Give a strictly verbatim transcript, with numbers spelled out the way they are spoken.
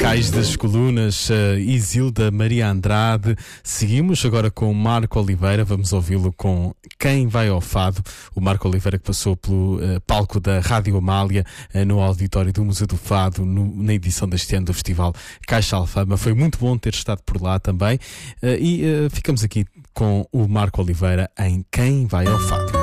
Cais das Colunas, uh, Isilda Maria Andrade. Seguimos agora com o Marco Oliveira, vamos ouvi-lo com Quem Vai ao Fado. O Marco Oliveira que passou pelo uh, palco da Rádio Amália, uh, no auditório do Museu do Fado, no, na edição deste ano do Festival Caixa Alfama. Foi muito bom ter estado por lá também. Uh, e uh, ficamos aqui com o Marco Oliveira em Quem Vai ao Fado.